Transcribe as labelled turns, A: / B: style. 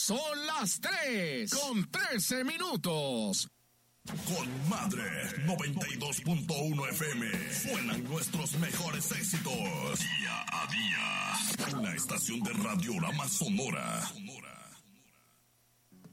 A: Son las 3:13.
B: Con Madre 92.1 FM suenan nuestros mejores éxitos día a día. Una estación de Radiorama Sonora.